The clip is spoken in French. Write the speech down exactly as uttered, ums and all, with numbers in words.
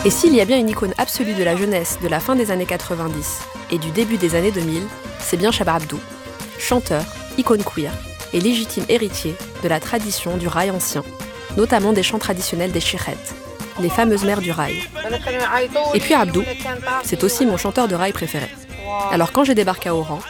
Et s'il y a bien une icône absolue de la jeunesse de la fin des années quatre-vingt-dix et du début des années deux mille, c'est bien Chaba Abdou, chanteur, icône queer et légitime héritier de la tradition du raï ancien, notamment des chants traditionnels des chichettes, les fameuses mères du raï. Et puis Abdou, c'est aussi mon chanteur de raï préféré. Alors quand j'ai débarqué à Oran,